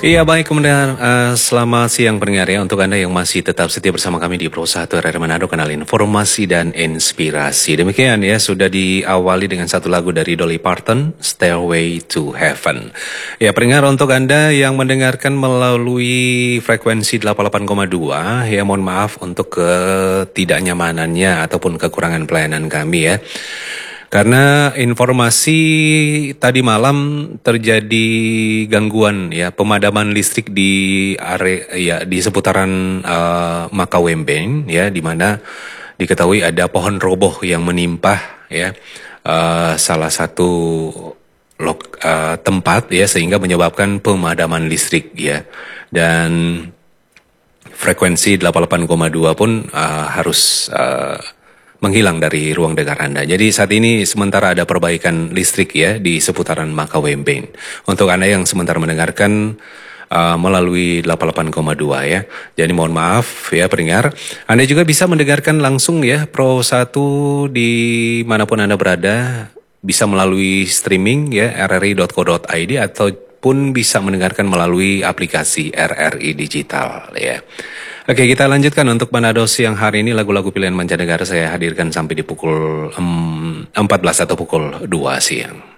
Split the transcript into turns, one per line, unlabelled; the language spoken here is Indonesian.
Iya baik kemudian selamat siang pendengar ya untuk Anda yang masih tetap setia bersama kami di Pro 1 RRI Manado kanal informasi dan inspirasi. Demikian ya sudah diawali dengan satu lagu dari Dolly Parton, Stairway to Heaven. Ya pendengar untuk Anda yang mendengarkan melalui frekuensi 88,2 ya mohon maaf untuk ketidaknyamanannya ataupun kekurangan pelayanan kami ya. Karena informasi tadi malam terjadi gangguan ya pemadaman listrik di area ya di seputaran Makawembeng ya di mana diketahui ada pohon roboh yang menimpa ya salah satu tempat ya sehingga menyebabkan pemadaman listrik ya dan frekuensi 88,2 pun harus menghilang dari ruang dengar Anda. Jadi saat ini sementara ada perbaikan listrik ya di seputaran Makawembeng. Untuk Anda yang sementara mendengarkan melalui 88,2 ya. Jadi mohon maaf ya pendengar. Anda juga bisa mendengarkan langsung ya Pro 1 di manapun Anda berada. Bisa melalui streaming ya rri.co.id ataupun bisa mendengarkan melalui aplikasi RRI Digital ya. Oke, kita lanjutkan untuk Manado siang hari ini lagu-lagu pilihan mancanegara saya hadirkan sampai di pukul 14 atau pukul 2 siang.